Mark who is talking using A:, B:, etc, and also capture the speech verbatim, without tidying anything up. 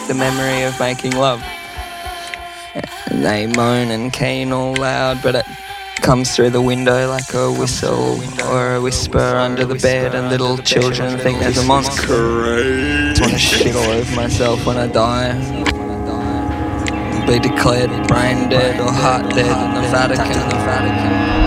A: the memory of making love. And they moan and keen all loud, but it comes through the window like a whistle or a whisper under the bed, and little children think there's a monster. I just want to shit all over myself when I die. Be declared brain dead or heart dead in the Vatican.